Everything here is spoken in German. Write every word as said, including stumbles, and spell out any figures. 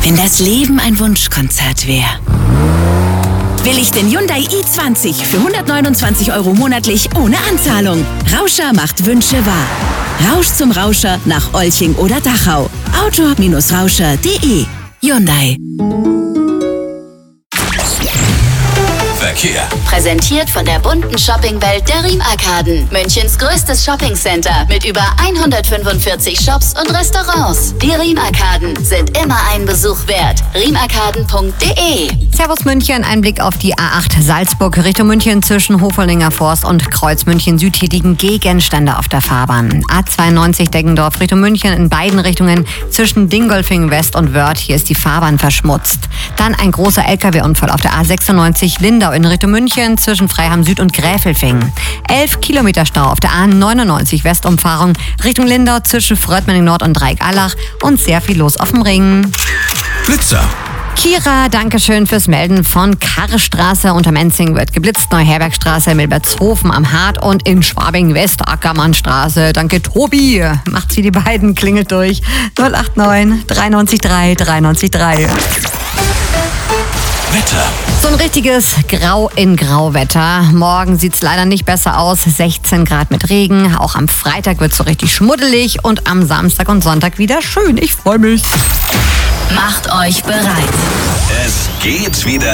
Wenn das Leben ein Wunschkonzert wäre. Will ich den Hyundai i zwanzig für hundertneunundzwanzig Euro monatlich ohne Anzahlung. Rauscher macht Wünsche wahr. Rausch zum Rauscher nach Olching oder Dachau. auto Rauscher punkt de. Hyundai. Verkehr. Präsentiert von der bunten Shoppingwelt der Riem-Arkaden. Münchens größtes Shoppingcenter mit über hundertfünfundvierzig Shops und Restaurants. Die Riem-Arkaden sind immer einen Besuch wert. riem arkaden punkt de. Servus München, ein Blick auf die A acht Salzburg Richtung München zwischen Hoferlinger Forst und Kreuz München Süd. Hier liegen Gegenstände auf der Fahrbahn. A zweiundneunzig Deggendorf Richtung München in beiden Richtungen zwischen Dingolfing West und Wörth. Hier ist die Fahrbahn verschmutzt. Dann ein großer L K W-Unfall auf der A sechsundneunzig Lindau in Richtung München zwischen Freiham Süd und Gräfelfing. Elf Kilometer Stau auf der A neunundneunzig Westumfahrung Richtung Lindau zwischen Fröttmenning Nord und Dreieck-Allach und sehr viel los auf dem Ring. Blitzer. Kira, dankeschön fürs Melden von Karrstraße. Unter Menzing wird geblitzt. Neuherbergstraße, Milbertshofen am Hart und in Schwabing West Ackermannstraße. Danke Tobi. Macht's wie die beiden, klingelt durch. null acht neun drei neun drei drei neun drei. Wetter. So ein richtiges Grau in Grauwetter. Morgen sieht's leider nicht besser aus. sechzehn Grad mit Regen. Auch am Freitag wird's so richtig schmuddelig und am Samstag und Sonntag wieder schön. Ich freue mich. Macht euch bereit. Es geht wieder